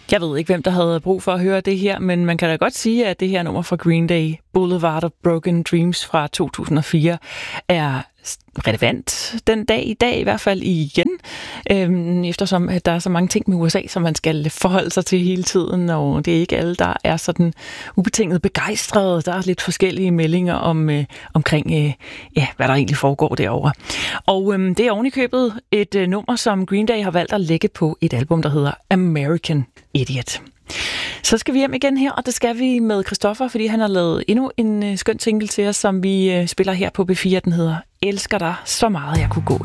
Jeg ved ikke, hvem der havde brug for at høre det her, men man kan da godt sige, at det her nummer fra Green Day, Boulevard of Broken Dreams fra 2004, er relevant den dag i dag, i hvert fald igen, eftersom at der er så mange ting med USA, som man skal forholde sig til hele tiden, og det er ikke alle, der er sådan ubetinget begejstrede. Der er lidt forskellige meldinger omkring, hvad der egentlig foregår derovre. Og det er ovenikøbet et nummer, som Green Day har valgt at lægge på et album, der hedder American Idiot. Så skal vi hjem igen her, og det skal vi med Christoffer, fordi han har lavet endnu en skøn single til os, som vi spiller her på B4. Den hedder Elsker dig så meget, jeg kunne gå